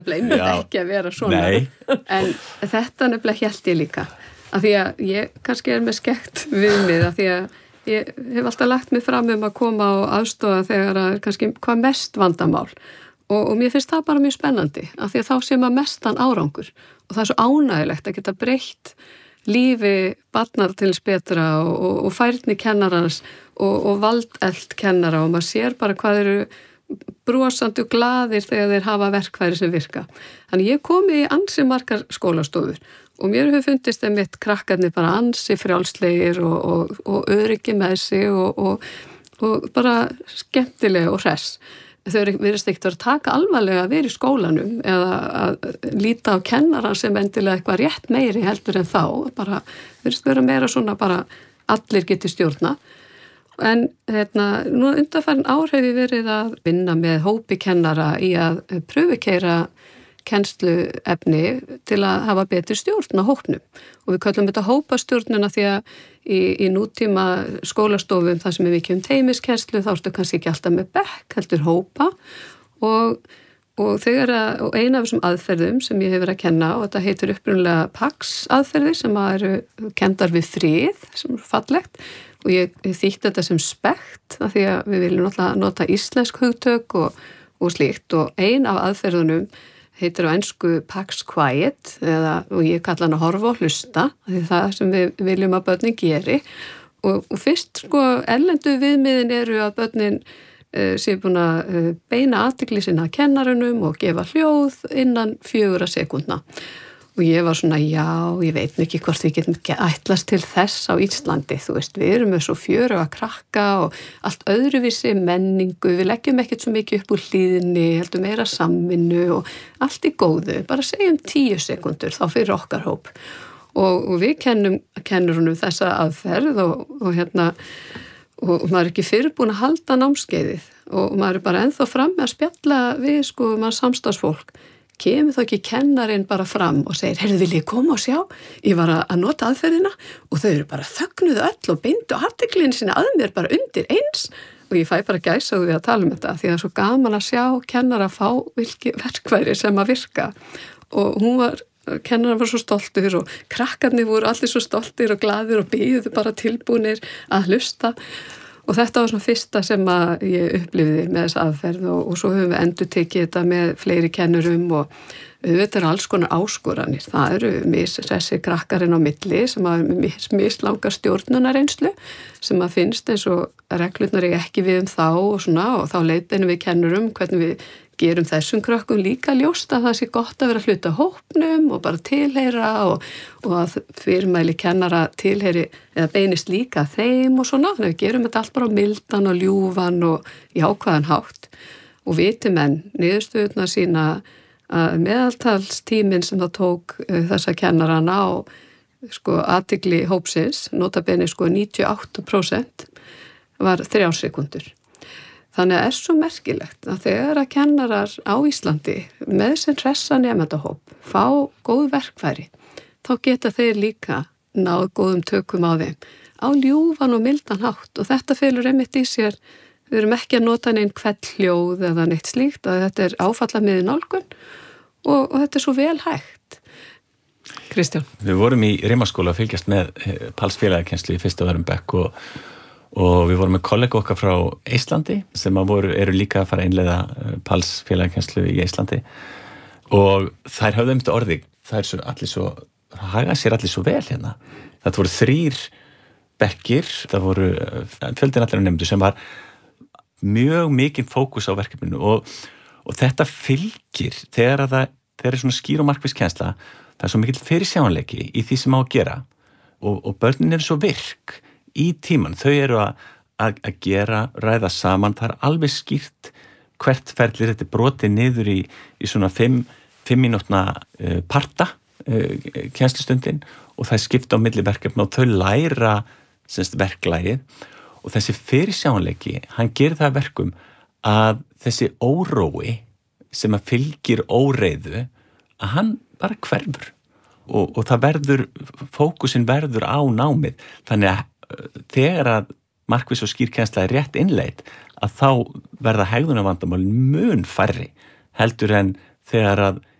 einmitt ekki að vera svona. En þetta nefnilega hélt ég líka. Af því að ég kannski með skekkt viðmið, af því að ég hef alltaf lagt mig fram að koma og aðstoða þegar að kannski hvað mest vandamál. Og mér finnst það bara mjög spennandi, af því að þá sé maður mestan árangur. Og það svo ánægilegt að geta breytt lífi barnar til betra og færni kennarans og valdelt kennara og maður sér bara hvað eru brosandi og glaðir þegar þeir hafa verkfæri sem virka. Þannig ég komi í ansi margar skólastofur og mér hefur fundist mitt krakkarnir bara ansi frjálslegir og öryggi með sig og bara skemmtilega og hress. Þau verðist ekkert að taka alvarlega að vera í skólanum eða að líta á kennaran sem endilega eitthvað rétt meiri heldur en þá. Bara verðist vera meira svona bara allir geti stjórna. En nú undanfarin ár hef ég verið að vinna með hópi kennara í að pröfukeira kennsluefni til að hafa betri stjórn á hópnum. Og við kallum þetta hópastjórnuna því að í nútíma skólastofum þar sem við vikjum teymiskennslu þá ertu kannski ekki alltaf með bekk, heldur hópa og eina af þessum aðferðum sem ég hef verið að kenna og þetta heitir upprunalega PAX aðferðir sem eru kenndar við frið sem er fallegt og ég þýtti þetta sem spekt af því að við viljum náttúrulega nota íslensk hugtök og slíkt og ein af aðferðunum heitir á ensku Pax Quiet og ég kalla hann að horfa og hlusta því það sem við viljum að börnin geri og fyrst erlendu viðmiðin eru að börnin séu búin að beina athygli sinna að kennarunum og gefa hljóð innan 4 sekúndna og ég var svona ég veit ekki hvort við getum ætlast til þess á Íslandi, þú veist, við erum með svo fjöruga krakka og allt öðruvísi menningu, við leggjum ekkert svo mikið upp úr hlíðinni, heldur meira samvinnu og allt í góðu, bara segjum 10 sekúndur þá fyrir okkar hóp og við kennurunum þessa aðferð og maður er ekki fyrir búin að halda námskeiðið og maður er bara ennþá fram með að spjalla við maður samstarfsfólk kemur þá ekki kennarinn bara fram og segir, heyrðu viljið koma og sjá? Ég var að nota aðferðina og þau eru bara þögnuðu öll og beindu athyglinni sinni að mér bara undir eins og ég fæ bara gæsaðu við að tala um þetta því að það er svo gaman að sjá kennara fá verkfæri sem að virka og kennarinn var svo stoltur og krakkarnir voru allir svo stoltir og glaðir og biðu bara tilbúnir að hlusta og þetta var svona fyrsta sem að ég upplifði með þessa aðferð og svo höfum við endurtekið þetta með fleiri kennurum og þetta eru alls konar áskoranir. Það eru misressi krakkarinn á milli sem að mislanga stjórnunarreynslu sem að finnst eins og reglurnar ekki við þá og þá leiðbeinum við kennurum hvernig við gerum þessum krökkum líka ljóst að það sé gott að vera hluta hópnum og bara tilheyra og að fyrirmæli kennara tilheyri eða beinist líka þeim og þannig að við gerum þetta allt bara á mildan og ljúfan og jákvæðan hátt og viti menn niðurstöðuna sína að meðaltalstíminn sem það tók þessa kennarana á athygli hópsins, notabene 98% var 3 sekúndur. Þannig að svo merkilegt að þegar að kennarar á Íslandi með sem hressa nemendahóp fá góð verkfæri, þá geta þeir líka náð góðum tökum á þeim á ljúfan og mildan hátt og þetta felur einmitt í sér, við erum ekki að nota neinn hvellhljóð eða neitt slíkt að þetta er áfallamiði nálgun og þetta er svo vel hægt. Kristján. Við vorum í Rimaskóla að fylgjast með PALS félagakennslu í fyrsta og öðrum bekk og við vorum með kollega okkar frá Íslandi sem eru líka að fara að innleiða PALS félagakennslu í Íslandi og þær höfðu um þetta orði, það haga sér allir svo vel hérna. Þetta voru 3 bekkir, það voru fjöldin allir nemendur sem var mjög mikinn fókus á verkefninu og þetta fylgir þegar það er svona skýr og markviss kennsla, það er svo mikill fyrirsjáanleiki í því sem á að gera og börnin eru svo virk í tíman, þau eru að gera, ræða saman, það er alveg skýrt hvert ferlir þetta brotið niður í svona 5 mínútna parta kennslustundin og það er skipt á milli verkefna og þau læra verklagið og þessi fyrirsjáanleiki, hann gerir það verkum að þessi órói sem að fylgir óreiðu að hann bara hverfur og það verður, fókusin verður á námið, þannig að þegar að markviss og skýr kennsla er rétt innleidd að þá verða hegðunarvandamálin mun færri heldur en þegar að